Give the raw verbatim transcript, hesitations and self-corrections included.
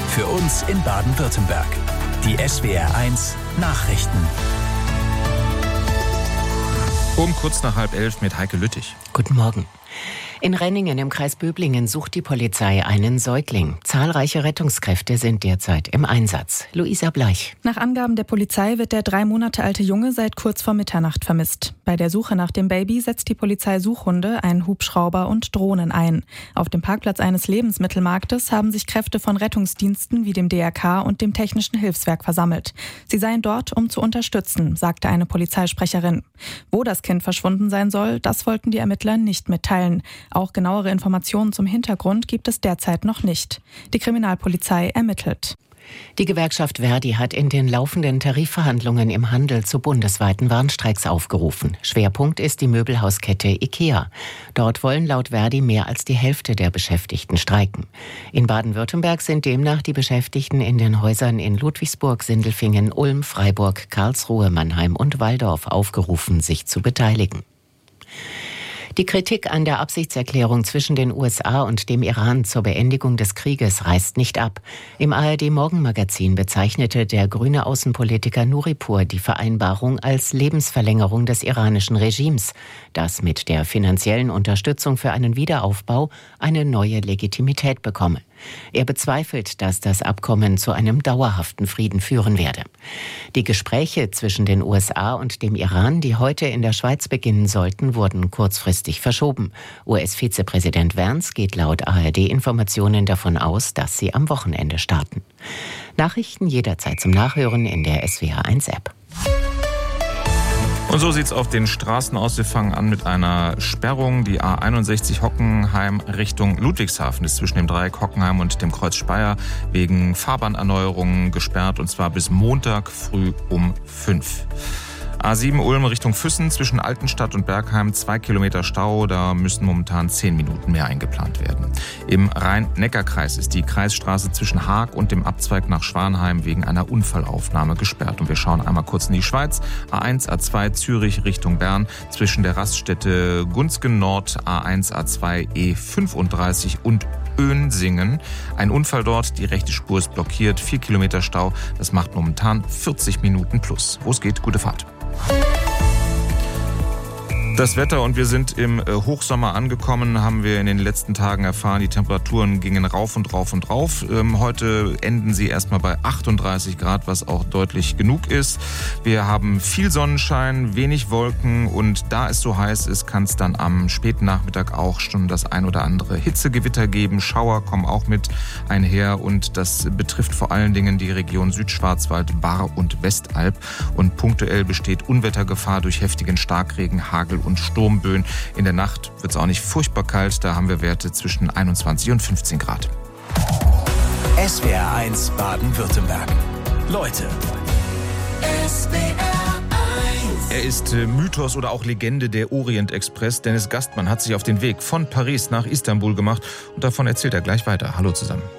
Für uns in Baden-Württemberg. Die S W R eins Nachrichten. Um kurz nach halb elf mit Heike Lüttich. Guten Morgen. In Renningen im Kreis Böblingen sucht die Polizei einen Säugling. Zahlreiche Rettungskräfte sind derzeit im Einsatz. Luisa Bleich. Nach Angaben der Polizei wird der drei Monate alte Junge seit kurz vor Mitternacht vermisst. Bei der Suche nach dem Baby setzt die Polizei Suchhunde, einen Hubschrauber und Drohnen ein. Auf dem Parkplatz eines Lebensmittelmarktes haben sich Kräfte von Rettungsdiensten wie dem D R K und dem Technischen Hilfswerk versammelt. Sie seien dort, um zu unterstützen, sagte eine Polizeisprecherin. Wo das Kind verschwunden sein soll, das wollten die Ermittler nicht mitteilen. Auch genauere Informationen zum Hintergrund gibt es derzeit noch nicht. Die Kriminalpolizei ermittelt. Die Gewerkschaft Verdi hat in den laufenden Tarifverhandlungen im Handel zu bundesweiten Warnstreiks aufgerufen. Schwerpunkt ist die Möbelhauskette IKEA. Dort wollen laut Verdi mehr als die Hälfte der Beschäftigten streiken. In Baden-Württemberg sind demnach die Beschäftigten in den Häusern in Ludwigsburg, Sindelfingen, Ulm, Freiburg, Karlsruhe, Mannheim und Walldorf aufgerufen, sich zu beteiligen. Die Kritik an der Absichtserklärung zwischen den U S A und dem Iran zur Beendigung des Krieges reißt nicht ab. Im A R D-Morgenmagazin bezeichnete der grüne Außenpolitiker Nuripur die Vereinbarung als Lebensverlängerung des iranischen Regimes, das mit der finanziellen Unterstützung für einen Wiederaufbau eine neue Legitimität bekomme. Er bezweifelt, dass das Abkommen zu einem dauerhaften Frieden führen werde. Die Gespräche zwischen den U S A und dem Iran, die heute in der Schweiz beginnen sollten, wurden kurzfristig verschoben. U S-Vizepräsident Vance geht laut A R D-Informationen davon aus, dass sie am Wochenende starten. Nachrichten jederzeit zum Nachhören in der S W R eins App. Und so sieht's auf den Straßen aus. Wir fangen an mit einer Sperrung. Die A einundsechzig Hockenheim Richtung Ludwigshafen ist zwischen dem Dreieck Hockenheim und dem Kreuz Speyer wegen Fahrbahnerneuerungen gesperrt, und zwar bis Montag früh um fünf. A sieben Ulm Richtung Füssen zwischen Altenstadt und Bergheim, zwei Kilometer Stau, da müssen momentan zehn Minuten mehr eingeplant werden. Im Rhein-Neckar-Kreis ist die Kreisstraße zwischen Haag und dem Abzweig nach Schwanheim wegen einer Unfallaufnahme gesperrt. Und wir schauen einmal kurz in die Schweiz. A eins, A zwei Zürich Richtung Bern zwischen der Raststätte Gunzgen Nord, A eins, A zwei, E fünfunddreißig und Önsingen. Ein Unfall dort, die rechte Spur ist blockiert, vier Kilometer Stau, das macht momentan vierzig Minuten plus. Wo es geht, gute Fahrt. Das Wetter, und wir sind im Hochsommer angekommen, haben wir in den letzten Tagen erfahren. Die Temperaturen gingen rauf und rauf und rauf. Heute enden sie erstmal bei achtunddreißig Grad, was auch deutlich genug ist. Wir haben viel Sonnenschein, wenig Wolken, und da es so heiß ist, kann es dann am späten Nachmittag auch schon das ein oder andere Hitzegewitter geben. Schauer kommen auch mit einher, und das betrifft vor allen Dingen die Region Südschwarzwald, Baar und Westalb. Und punktuell besteht Unwettergefahr durch heftigen Starkregen, Hagel und und Sturmböen. In der Nacht wird es auch nicht furchtbar kalt, da haben wir Werte zwischen einundzwanzig und fünfzehn Grad. S W R eins Baden-Württemberg. Leute. S W R eins. Er ist äh, Mythos oder auch Legende, der Orient-Express. Dennis Gastmann hat sich auf den Weg von Paris nach Istanbul gemacht, und davon erzählt er gleich weiter. Hallo zusammen.